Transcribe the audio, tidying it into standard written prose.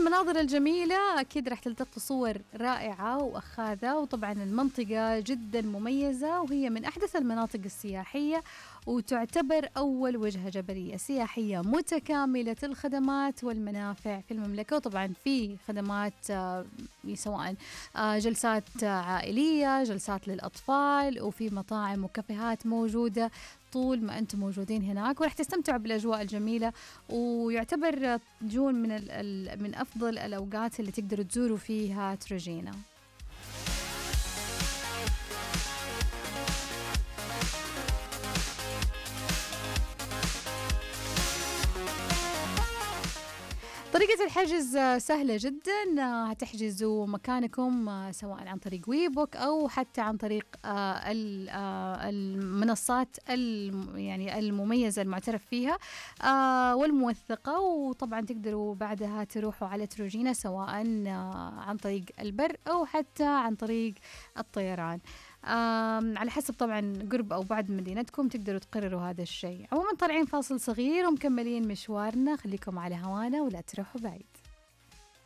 المناظر الجميلة أكيد راح تلتقطوا صور رائعة وأخاذة، وطبعا المنطقة جدا مميزة وهي من أحدث المناطق السياحية، وتعتبر أول وجهة جبلية سياحية متكاملة الخدمات والمنافع في المملكة. وطبعا في خدمات سواء جلسات عائلية، جلسات للأطفال، وفي مطاعم وكافيهات موجودة طول ما أنتم موجودين هناك، ورح تستمتعوا بالأجواء الجميلة. ويعتبر جون من أفضل الأوقات اللي تقدروا تزوروا فيها تروجينا. طريقة الحجز سهلة جدا، هتحجزوا مكانكم سواء عن طريق ويبوك أو حتى عن طريق المنصات يعني المميزة المعترف فيها والموثقة. وطبعا تقدروا بعدها تروحوا على تروجينا سواء عن طريق البر أو حتى عن طريق الطيران، على حسب طبعا قرب أو بعد مدينتكم تقدروا تقرروا هذا الشيء. عموما طالعين فاصل صغير ومكملين مشوارنا، خليكم على هوانا ولا تروحوا بعيد.